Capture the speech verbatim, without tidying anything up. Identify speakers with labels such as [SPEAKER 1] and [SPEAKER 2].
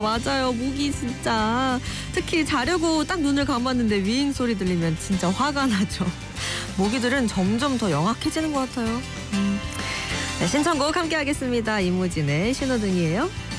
[SPEAKER 1] 맞아요. 모기 진짜. 특히 자려고 딱 눈을 감았는데 윙 소리 들리면 진짜 화가 나죠. 모기들은 점점 더 영악해지는 것 같아요. 음. 네, 신청곡 함께 하겠습니다. 이무진의 신호등이에요.